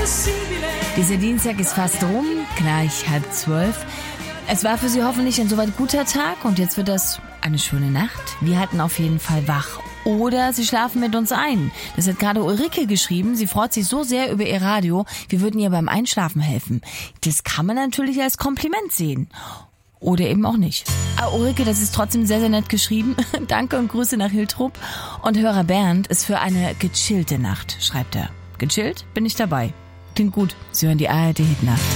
Dieser Dienstag ist fast rum, gleich 11:30. Es war für Sie hoffentlich ein soweit guter Tag und jetzt wird das eine schöne Nacht. Wir halten auf jeden Fall wach. Oder Sie schlafen mit uns ein. Das hat gerade Ulrike geschrieben. Sie freut sich so sehr über ihr Radio. Wir würden ihr beim Einschlafen helfen. Das kann man natürlich als Kompliment sehen. Oder eben auch nicht. Aber Ulrike, das ist trotzdem sehr, sehr nett geschrieben. Danke und Grüße nach Hiltrup. Und Hörer Bernd ist für eine gechillte Nacht, schreibt er. Gechillt? Bin ich dabei. Klingt gut. Sie hören die ARD Hitnacht.